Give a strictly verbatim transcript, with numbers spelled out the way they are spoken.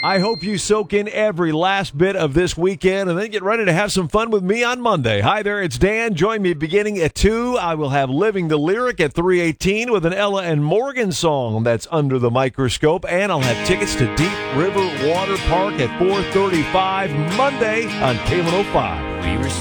I hope you soak in every last bit of this weekend and then get ready to have some fun with me on Monday. Hi there, it's Dan. Join me beginning at two. I will have Living the Lyric at three eighteen with an Ella and Morgan song that's Under the Microscope. And I'll have tickets to Deep River Water Park at four thirty-five Monday on K one oh five.